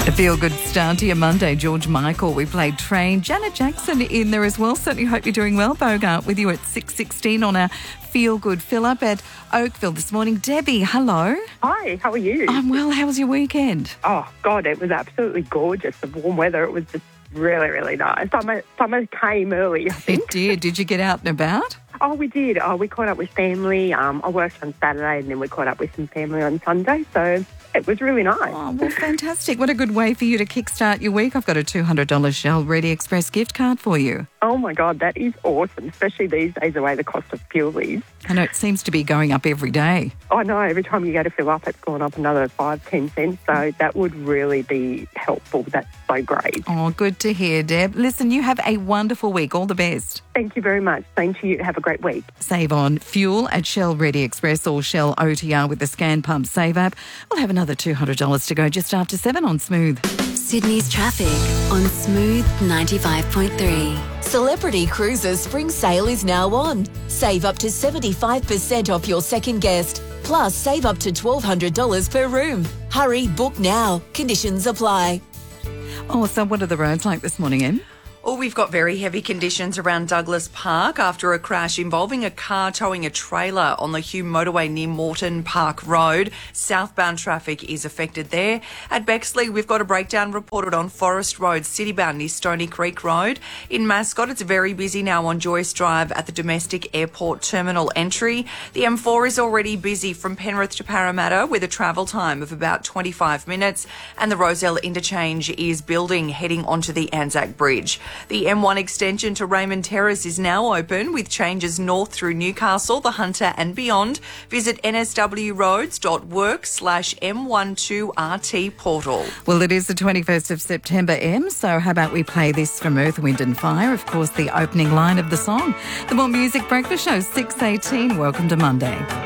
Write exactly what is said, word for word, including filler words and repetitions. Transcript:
A feel-good start to your Monday. George Michael, we played Train. Janet Jackson in there as well. Certainly hope you're doing well. Bogart with you at six sixteen on our feel-good fill-up at Oakville this morning. Debbie, hello. Hi, how are you? I'm well. How was your weekend? Oh, God, it was absolutely gorgeous. The warm weather, it was just really, really nice. Summer, summer came early, I think. It did. Did you get out and about? Oh, we did. Oh, we caught up with family. Um, I worked on Saturday and then we caught up with some family on Sunday, so it was really nice. Oh, well, fantastic. What a good way for you to kickstart your week. I've got a two hundred dollars Shell Ready Express gift card for you. Oh, my God, that is awesome, especially these days the way the cost of fuel is. I know it seems to be going up every day. I know, every time you go to fill up, it's gone up another five, ten cents, so that would really be helpful. That's so great. Oh, good to hear, Deb. Listen, you have a wonderful week. All the best. Thank you very much. Same to you. Have a great week. Save on fuel at Shell Ready Express or Shell O T R with the Scan Pump Save app. We'll have another two hundred dollars to go just after seven on Smooth. Sydney's traffic on Smooth ninety-five point three. Celebrity Cruises Spring Sale is now on. Save up to seventy-five percent off your second guest. Plus, save up to twelve hundred dollars per room. Hurry, book now. Conditions apply. Oh, so what are the roads like this morning, Em? Oh, we've got very heavy conditions around Douglas Park after a crash involving a car towing a trailer on the Hume motorway near Moreton Park Road. Southbound traffic is affected there. At Bexley, we've got a breakdown reported on Forest Road, citybound near Stony Creek Road. In Mascot, it's very busy now on Joyce Drive at the Domestic Airport Terminal entry. The M four is already busy from Penrith to Parramatta with a travel time of about twenty-five minutes. And the Rozelle interchange is building heading onto the Anzac Bridge. The M one extension to Raymond Terrace is now open with changes north through Newcastle, the Hunter and beyond. Visit nswroads.work slash M12RT portal. Well, it is the twenty-first of September, Em, so how about we play this from Earth, Wind and Fire? Of course, the opening line of the song. The More Music Breakfast Show, six eighteen. Welcome to Monday.